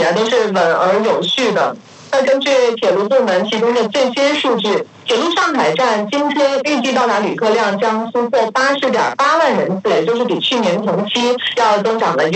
啊都是稳而有序的。那根据铁路部门提供的最新数据，铁路上海站今天预计到达旅客量将突破80.8万人次，也就是比去年同期要增长了约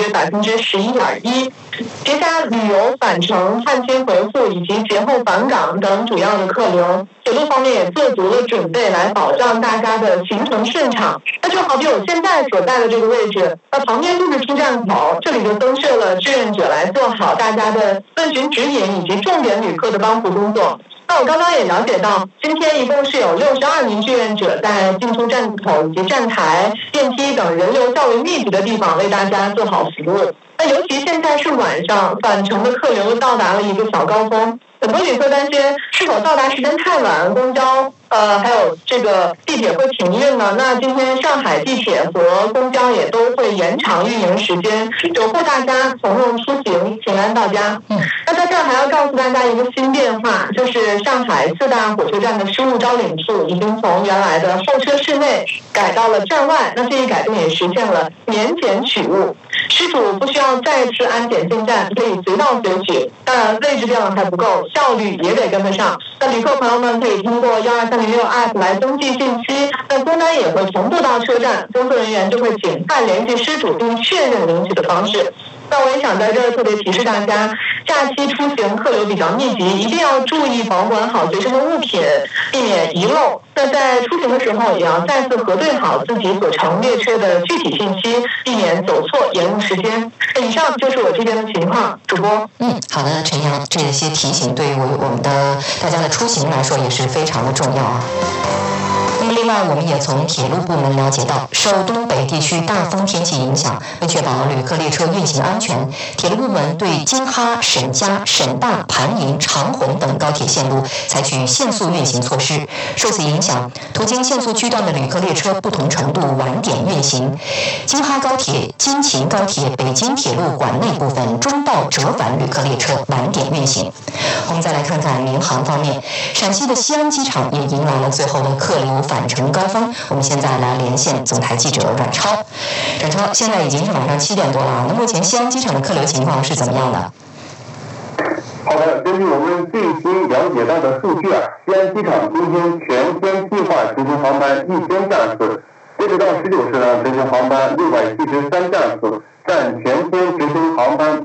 11.1%。节假旅游返程、探亲回复以及节后返港等主要的客流，铁路方面也做足了准备来保障大家的行程顺畅。那就好比我现在所在的这个位置，旁边就是出站口，这里就增设了志愿者来做好大家的问询指引以及重点旅客的帮扶工作。那我刚刚也了解到，今天一共是有62名志愿者在进出站口以及站台、电梯等人流较为密集的地方为大家做好服务。那尤其现在是晚上，返程的客流到达了一个小高峰，很多旅客担心是否到达时间太晚，公交还有这个地铁会停运呢？那今天上海地铁和公交也都会延长运营时间，守护大家从容出行，平安到家。那在这儿还要告诉大家一个新变化，就是上海4大火车站的失物招领处已经从原来的候车室内改到了站外。那这一改动也实现了免检取物，失主不需要再次安检进站，可以随到随取。当然位置量还不够，效率也得跟得上。那旅客朋友们可以通过12306 app 来登记信息，那工单也会同步到车站，工作人员就会尽快联系失主并确认领取的方式。那我也想在这儿特别提示大家，假期出行客流比较密集，一定要注意保管好随身的物品，避免遗漏。那在出行的时候，也要再次核对好自己所乘列车的具体信息，避免走错、延误时间。以上就是我这边的情况，主播。 好的，陈阳，这些提醒对于我们的大家的出行来说也是非常的重要啊。另外，我们也从铁路部门了解到，受东北地区大风天气影响，为确保旅客列车运行安全，铁路部门对京哈、沈嘉、沈大、盘银、长虹等高铁线路采取限速运行措施。受此影响，途经限速区段的旅客列车不同程度晚点运行。京哈高铁、京秦高铁、北京铁路管内部分中道折返旅客列车晚点运行。我们再来看看民航方面，陕西的西安机场也迎来了最后的客流返程高峰。我们现在来连线总台记者阮超。阮超，现在已经是晚上7点多了，那目前西安机场的客流情况是怎么样的？ 好的，根据我们最新了解到的数据西安机场今天全天计划执行航班1000架次，截止到19时呢，执行航班673架次，占全天执行航班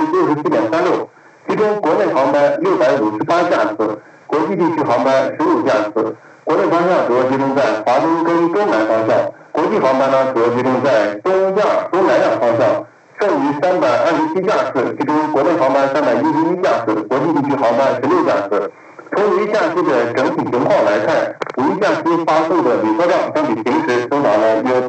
64.36%，其中国内航班658架次，国际地区航班15架次。国内方向主要集中在华东跟东南方向，国际航班呢主要集中在东亚、东南亚方向。剩余327架次，其中国内航班311架次，国际地区航班16架次。从五一假期的整体情况来看，五一假期发送的旅客量相比平时增长了约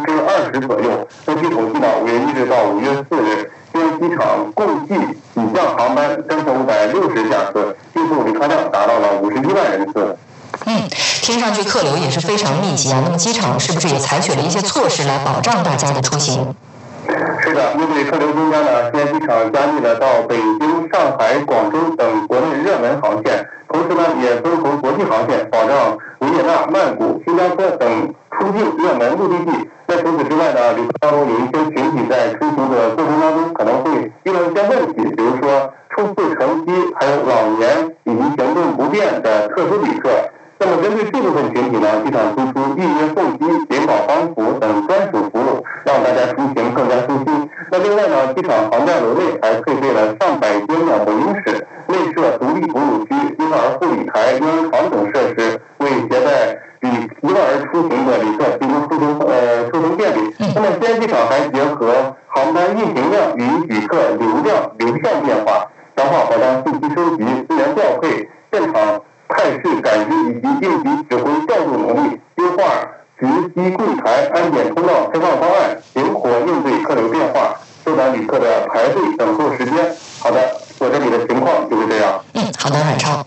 20%左右。根据统计呢，5月1日到5月4日，西安机场共计起降航班3560架次，运送旅客量达到了51万人次。 听上去客流也是非常密集啊。那么机场是不是也采取了一些措施来保障大家的出行？ 是的，面对客流增加呢，西安机场加密了到北京、上海、广州等国内热门航线，同时呢也分红国际航线，保障维也纳、曼谷、新加坡等出境热门目的地。在除此之外呢，旅客当中有一些群体在出行的过程当中可能会遇到一些问题，比如说初次乘机，还有老年以及行动不便的特殊旅客。那么针对这部分群体呢，机场推出预约候机、联保帮扶等专属服务，让大家出行更加舒心。那另外呢，机场航站楼内还配备了上百间的母婴室，内设独立哺乳区、婴儿护理台、婴儿床等设施，为携带婴儿出行的旅客提供出行便利。那么西安机场还结合航班运行量与旅客流量流向变化，强化保障信息收集、资源调配、现场态势感知以及应急指挥调度能力，优化值机柜台、安检通道开放方案，灵活应对客流变化，缩短旅客的排队等候时间。好的，我这里的情况就是这样。 好的，阮超。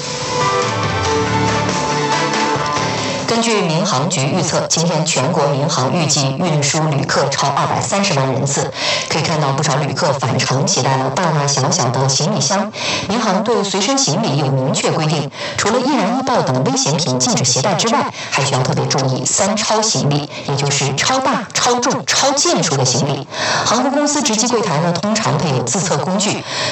根据民航局预测，今天全国民航预计运输旅客超230万人次。可以看到，不少旅客返程携带了大大小小的行李箱。民航对随身行李有明确规定，除了易燃易爆等危险品禁止携带之外，还需要特别注意3超行李，也就是超大、超重、超件数的行李。航空公司值机柜台呢，通常配有自测工具，